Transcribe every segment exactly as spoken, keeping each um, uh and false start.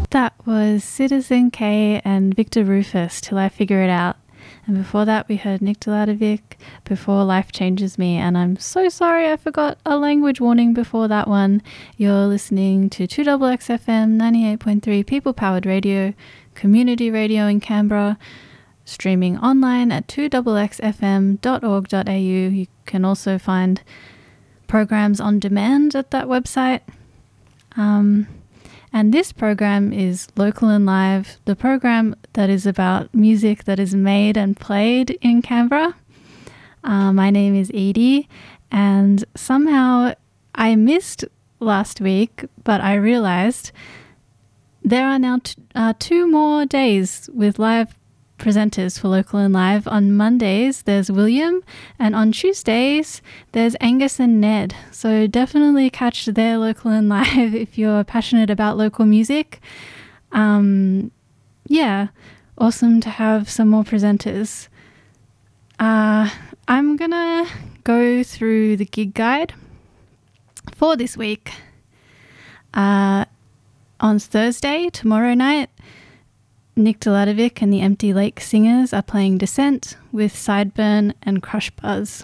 That was Citizen K and Victor Rufus, Till I Figure It Out. And before that, we heard Nick Deladovic, Before Life Changes Me. And I'm so sorry I forgot a language warning before that one. You're listening to two X X F M ninety-eight point three People-Powered Radio, community radio in Canberra, streaming online at two x x f m dot org dot a u. You can also find programs on demand at that website. Um... And this program is Local and Live, the program that is about music that is made and played in Canberra. Uh, my name is Edie, and somehow I missed last week, but I realised there are now t- uh, two more days with live presenters for Local and Live. On Mondays, there's William, and on Tuesdays, there's Angus and Ned. So definitely catch their Local and Live if you're passionate about local music. Um, yeah, awesome to have some more presenters. Uh, I'm gonna go through the gig guide for this week. Uh, on Thursday, tomorrow night, Nick Deladovic and the Empty Lake Singers are playing Descent with Sideburn and Crush Buzz.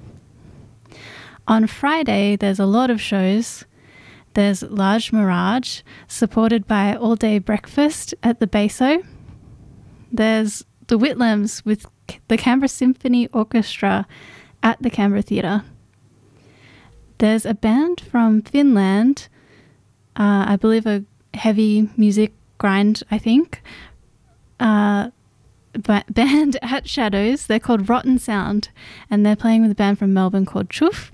On Friday, there's a lot of shows. There's Large Mirage, supported by All Day Breakfast at the Baso. There's the Whitlams with the Canberra Symphony Orchestra at the Canberra Theatre. There's a band from Finland, uh, I believe a heavy music grind, I think, Uh, band at Shadows. They're called Rotten Sound, and they're playing with a band from Melbourne called Choof.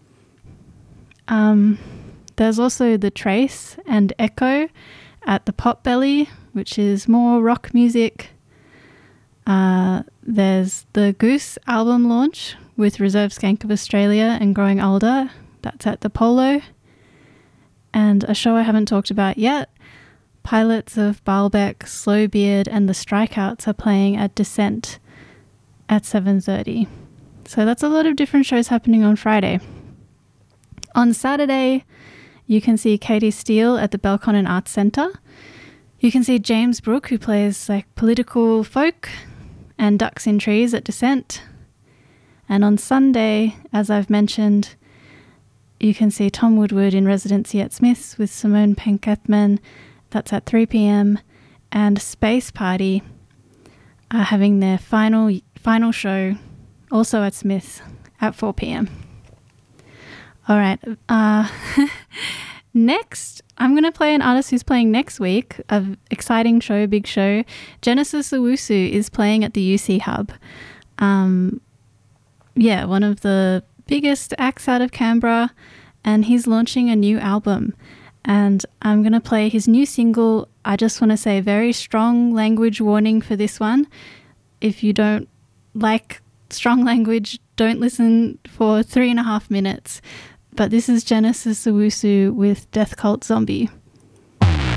Um, there's also The Trace and Echo at the Potbelly, which is more rock music. Uh, there's the Goose album launch with Reserve Skank of Australia and Growing Older. That's at the Polo. And a show I haven't talked about yet, Pilots of Baalbek, Slowbeard and the Strikeouts are playing at Descent at seven thirty. So that's a lot of different shows happening on Friday. On Saturday, you can see Katie Steele at the Belconnen Arts Centre. You can see James Brooke, who plays like political folk, and Ducks in Trees at Descent. And on Sunday, as I've mentioned, you can see Tom Woodward in residency at Smith's with Simone Penkethman. That's at three p.m. And Space Party are having their final final show also at Smith's at four p.m. All right. Uh, next, I'm going to play an artist who's playing next week. An exciting show, big show. Genesis Owusu is playing at the U C Hub. Um, yeah, one of the biggest acts out of Canberra, and he's launching a new album. And I'm going to play his new single. I just want to say very strong language warning for this one. If you don't like strong language, don't listen for three and a half minutes. But this is Genesis Owusu with Death Cult Zombie.